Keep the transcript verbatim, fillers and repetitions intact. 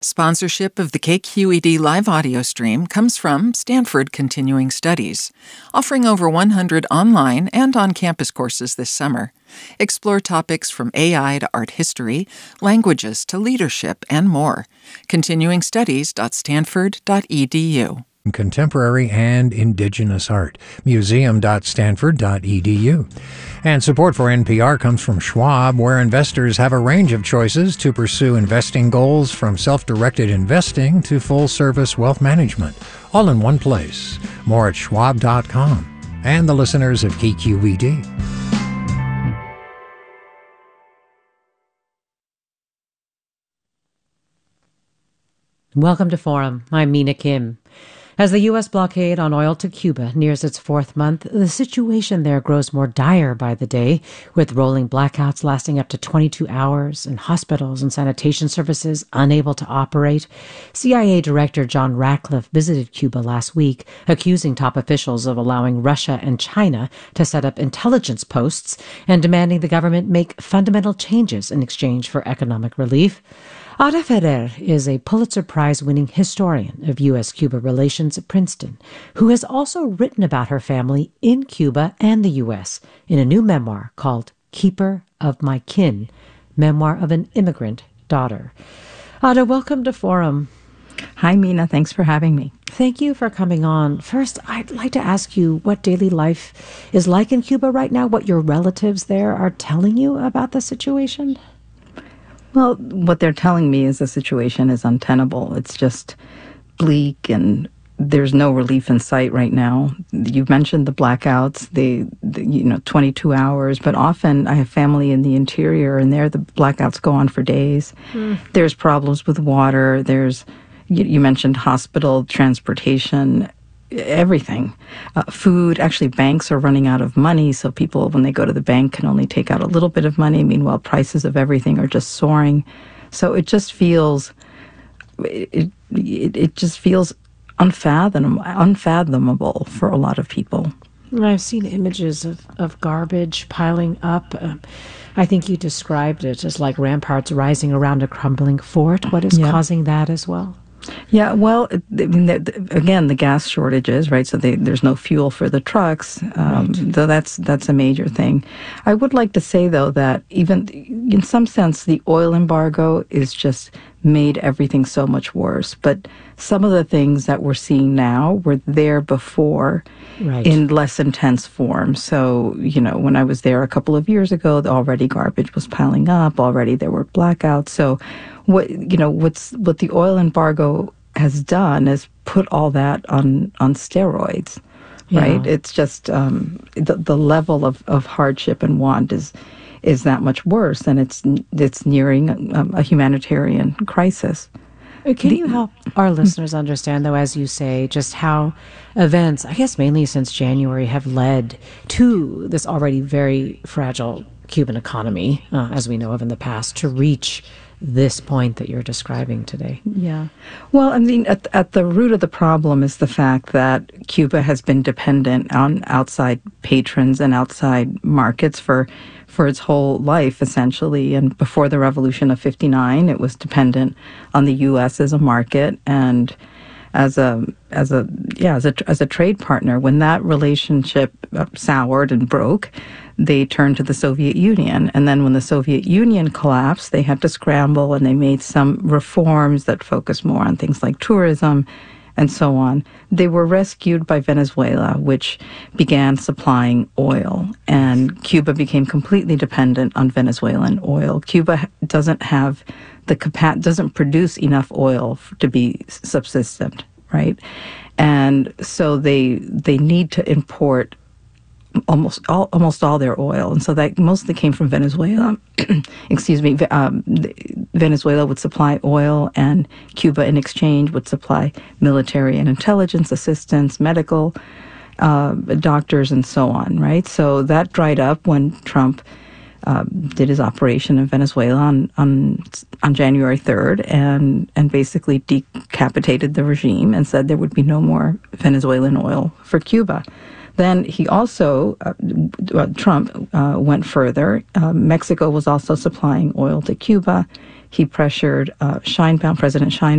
Sponsorship of the K Q E D live audio stream comes from Stanford Continuing Studies, offering over one hundred online and on-campus courses this summer. Explore topics from A I to art history, languages to leadership, and more. continuing studies dot stanford dot e d u. Contemporary and Indigenous Art, museum dot stanford dot e d u. And support for N P R comes from Schwab, where investors have a range of choices to pursue investing goals, from self-directed investing to full-service wealth management, all in one place. More at schwab dot com. And the listeners of K Q E D. Welcome to Forum. I'm Mina Kim. As the U S blockade on oil to Cuba nears its fourth month, the situation there grows more dire by the day, with rolling blackouts lasting up to twenty-two hours and hospitals and sanitation services unable to operate. C I A Director John Ratcliffe visited Cuba last week, accusing top officials of allowing Russia and China to set up intelligence posts and demanding the government make fundamental changes in exchange for economic relief. Ada Ferrer is a Pulitzer Prize-winning historian of U S Cuba relations at Princeton, who has also written about her family in Cuba and the U S in a new memoir called Keeper of My Kin, Memoir of an Immigrant Daughter. Ada, welcome to Forum. Hi, Mina. Thanks for having me. Thank you for coming on. First, I'd like to ask you what daily life is like in Cuba right now, what your relatives there are telling you about the situation. Well, what they're telling me is the situation is untenable. It's just bleak, and there's no relief in sight right now. You've mentioned the blackouts, the, the you know, twenty-two hours, but often I have family in the interior, and there the blackouts go on for days. Mm. There's problems with water. There's, you, you mentioned hospital, transportation, everything. Uh, food, actually banks are running out of money, so people, when they go to the bank, can only take out a little bit of money. Meanwhile, prices of everything are just soaring. So it just feels, it, it, it just feels unfathomable, unfathomable for a lot of people. I've seen images of, of garbage piling up. Uh, I think you described it as like ramparts rising around a crumbling fort. What is yeah. causing that as well? Yeah, well, I mean, the, the, again, the gas shortages, right? So they, there's no fuel for the trucks. Um, right. So that's that's a major thing. I would like to say, though, that even in some sense, the oil embargo is just made everything so much worse. But some of the things that we're seeing now were there before, right, in less intense form. So, you know, when I was there a couple of years ago, already garbage was piling up. Already there were blackouts. So what, you know, what's what the oil embargo has done is put all that on, on steroids, yeah. right? It's just um, the, the level of, of hardship and want is is that much worse, and it's it's nearing a, a humanitarian crisis. Can the, you help our listeners understand, though, as you say, just how events, I guess mainly since January, have led to this already very fragile Cuban economy, uh, as we know of in the past, to reach this point that you're describing today? Yeah. Well, I mean, at, at the root of the problem is the fact that Cuba has been dependent on outside patrons and outside markets for for its whole life, essentially. And before the Revolution of fifty-nine, it was dependent on the U S as a market and as a as a yeah as a as a trade partner. When that relationship uh, soured and broke, they turned to the Soviet Union. And then when the Soviet Union collapsed, they had to scramble, and they made some reforms that focused more on things like tourism and so on. They were rescued by Venezuela, which began supplying oil, and Cuba became completely dependent on Venezuelan oil. Cuba doesn't have the capa- doesn't produce enough oil to be subsistent, right? And so they they need to import almost all almost all their oil, and so that mostly came from Venezuela. Excuse me. Um, Venezuela would supply oil, and Cuba, in exchange, would supply military and intelligence assistance, medical uh, doctors, and so on. Right. So that dried up when Trump uh, did his operation in Venezuela on on on January third, and and basically decapitated the regime and said there would be no more Venezuelan oil for Cuba. Then he also, uh, Trump uh, went further. Uh, Mexico was also supplying oil to Cuba. He pressured uh, Scheinbaum, President Scheinbaum,